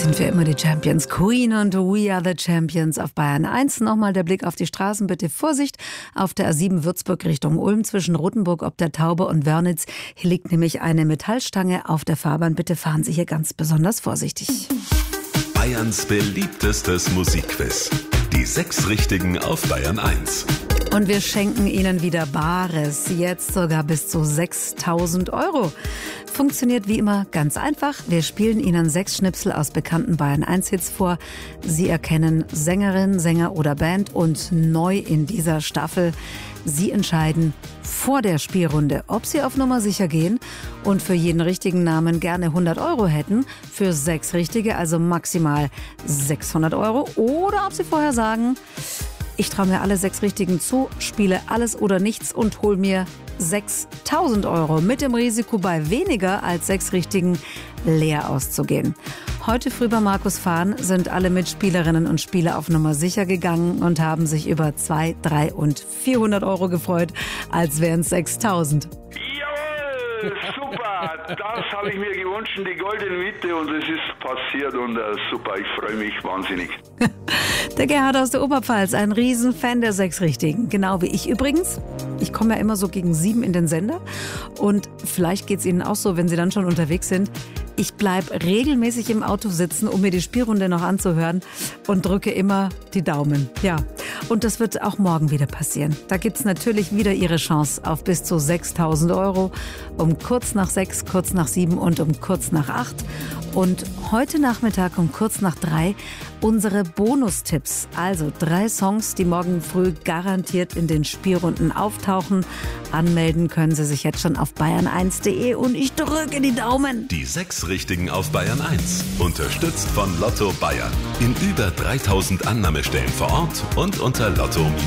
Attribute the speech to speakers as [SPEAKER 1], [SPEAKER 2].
[SPEAKER 1] sind wir immer die Champions. Queen und We Are the Champions auf Bayern 1. Nochmal der Blick auf die Straßen. Bitte Vorsicht auf der A7 Würzburg Richtung Ulm zwischen Rothenburg ob der Taube und Wörnitz. Hier liegt nämlich eine Metallstange auf der Fahrbahn. Bitte fahren Sie hier ganz besonders vorsichtig.
[SPEAKER 2] Bayerns beliebtestes Musikquiz. Die 6 Richtigen auf Bayern 1.
[SPEAKER 1] Und wir schenken Ihnen wieder Bares, jetzt sogar bis zu 6.000 €. Funktioniert wie immer ganz einfach. Wir spielen Ihnen 6 Schnipsel aus bekannten Bayern 1 Hits vor. Sie erkennen Sängerin, Sänger oder Band und neu in dieser Staffel. Sie entscheiden vor der Spielrunde, ob Sie auf Nummer sicher gehen und für jeden richtigen Namen gerne 100 € hätten. Für 6 Richtige also maximal 600 €. Oder ob Sie vorher sagen, ich traue mir alle 6 Richtigen zu, spiele alles oder nichts und hol mir 6.000 € mit dem Risiko, bei weniger als 6 Richtigen leer auszugehen. Heute früh bei Markus Fahn sind alle Mitspielerinnen und Spieler auf Nummer sicher gegangen und haben sich über 200, 300 und 400 € gefreut, als wären es 6.000.
[SPEAKER 3] Jawohl, super, das habe ich mir gewünscht, die goldene Mitte, und es ist passiert und super, ich freue mich wahnsinnig.
[SPEAKER 1] Der Gerhard aus der Oberpfalz, ein Riesenfan der 6 Richtigen, genau wie ich übrigens. Ich komme ja immer so gegen 7 in den Sender und vielleicht geht es Ihnen auch so, wenn Sie dann schon unterwegs sind. Ich bleibe regelmäßig im Auto sitzen, um mir die Spielrunde noch anzuhören und drücke immer die Daumen. Ja, und das wird auch morgen wieder passieren. Da gibt es natürlich wieder Ihre Chance auf bis zu 6.000 € um kurz nach 6, kurz nach 7 und um kurz nach 8. Und heute Nachmittag um kurz nach 3 unsere Bonustipps. Also 3 Songs, die morgen früh garantiert in den Spielrunden auftauchen. Anmelden können Sie sich jetzt schon auf bayern1.de und ich drücke die Daumen.
[SPEAKER 2] Die 6 Richtigen auf Bayern 1. Unterstützt von Lotto Bayern. In über 3000 Annahmestellen vor Ort und unter lotto